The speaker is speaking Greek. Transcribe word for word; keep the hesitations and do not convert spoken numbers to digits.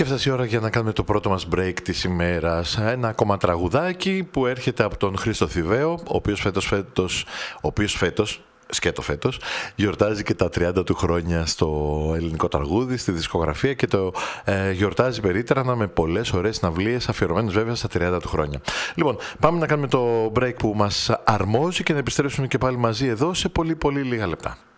Και έφτασε η ώρα για να κάνουμε το πρώτο μας break της ημέρας. Ένα ακόμα τραγουδάκι που έρχεται από τον Χρήστο Θηβαίο, ο οποίος φέτος, φέτος, ο οποίος φέτος σκέτο φέτος, γιορτάζει και τα τριάντα του χρόνια στο ελληνικό τραγούδι, στη δισκογραφία, και το ε, γιορτάζει περίτρανα με πολλές ωραίες συναυλίες αφιερωμένες βέβαια στα τριάντα του χρόνια. Λοιπόν, πάμε να κάνουμε το break που μας αρμόζει και να επιστρέψουμε και πάλι μαζί εδώ σε πολύ πολύ λίγα λεπτά.